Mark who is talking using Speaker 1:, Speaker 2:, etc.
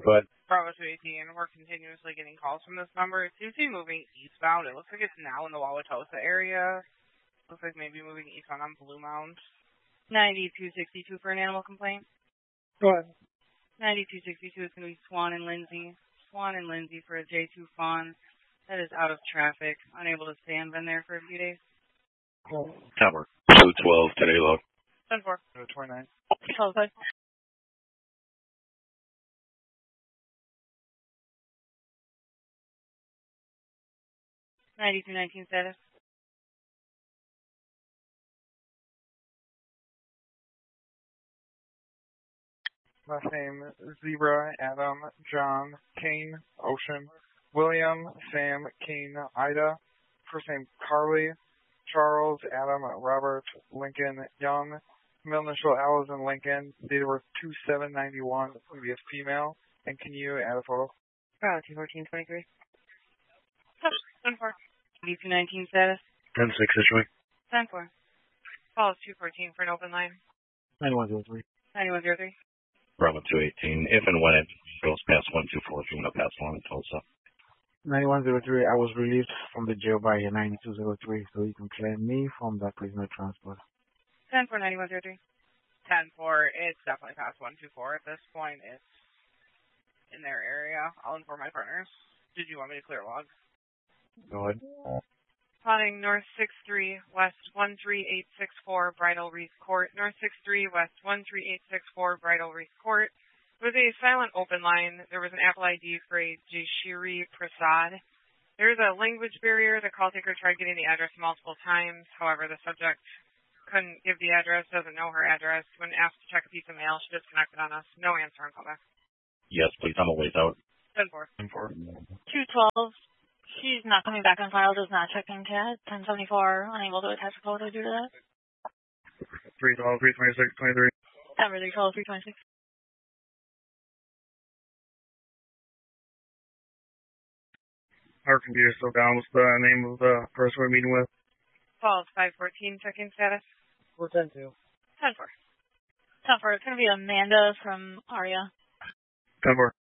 Speaker 1: Go ahead.
Speaker 2: Bravo 218, we're continuously getting calls from this number. It seems to be moving eastbound. It looks like it's now in the Wauwatosa area. Looks like maybe moving eastbound on Blue Mound. 9262 for an animal complaint.
Speaker 1: Go ahead.
Speaker 2: 9262 is going to be Swan and Lindsay. Swan and Lindsay for a J2 fawn that is out of traffic, unable to stay and been there for a few days.
Speaker 3: Tower 212, today load.
Speaker 2: 10-4.
Speaker 1: 29.
Speaker 2: 12-5. (9219) status.
Speaker 1: Last name, Zebra, Adam, John, Kane, Ocean, William, Sam, Kane, Ida. First name, Carly, Charles, Adam, Robert, Lincoln, Young. Middle initial, Allison, Lincoln. Date of birth, 2791. It's going to be a female. And can you add a photo?
Speaker 2: Bravo 214-23. 10-4. 9219 status.
Speaker 3: 10-6 issuing.
Speaker 2: 10-4. Call is 214 for an open line.
Speaker 1: 9103.
Speaker 2: 9103.
Speaker 3: Bravo 218, if and when it goes past 124, if you want to pass along Tulsa.
Speaker 1: 9103, I was relieved from the jail by 9203, so you can claim me from that prisoner transport.
Speaker 2: 10-4, 9103. 10-4, it's definitely past 124. At this point, it's in their area. I'll inform my partners. Did you want me to clear log?
Speaker 1: Go ahead.
Speaker 2: Plotting North 63, West 13864, Bridal Reef Court. North 63, West 13864, Bridal Reef Court. It was a silent open line. There was an Apple ID for a Jayshiri Prasad. There is a language barrier. The call taker tried getting the address multiple times. However, the subject couldn't give the address, doesn't know her address. When asked to check a piece of mail, she disconnected on us. No answer on callback.
Speaker 3: Yes, please. I'm a ways out.
Speaker 2: 10-4.
Speaker 1: 10-4.
Speaker 4: 212. She's not coming back on file, does not check in CAD. 1074, unable to attach a photo due to that.
Speaker 1: 312, 326, 23.
Speaker 4: Number 312, 326.
Speaker 1: Our computer's still down. What's the name of the person we're meeting with?
Speaker 2: Call is 514, check-in status.
Speaker 1: 410-2.
Speaker 2: 10-4.
Speaker 4: 10-4, it's going to be Amanda from ARIA.
Speaker 1: 10-4.